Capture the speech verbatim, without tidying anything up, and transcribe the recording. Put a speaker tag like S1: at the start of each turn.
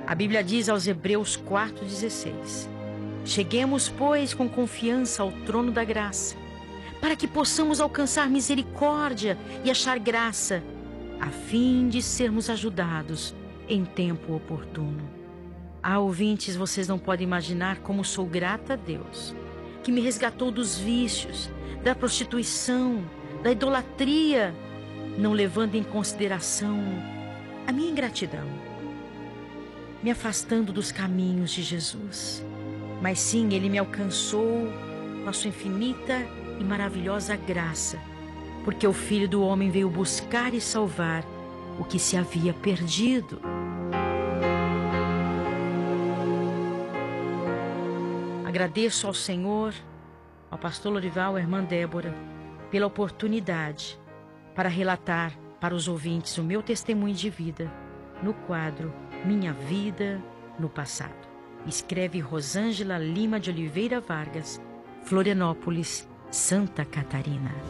S1: A Bíblia diz aos Hebreus quatro, dezesseis: cheguemos, pois, com confiança ao trono da graça, para que possamos alcançar misericórdia e achar graça, a fim de sermos ajudados em tempo oportuno. Ah, ouvintes, vocês não podem imaginar como sou grata a Deus, que me resgatou dos vícios, da prostituição, da idolatria, não levando em consideração a minha ingratidão, me afastando dos caminhos de Jesus. Mas sim, Ele me alcançou com a sua infinita e maravilhosa graça, porque o Filho do Homem veio buscar e salvar o que se havia perdido. Agradeço ao Senhor, ao pastor Lorival, à irmã Débora, pela oportunidade para relatar para os ouvintes o meu testemunho de vida no quadro Minha Vida no Passado. Escreve Rosângela Lima de Oliveira Vargas, Florianópolis, Santa Catarina.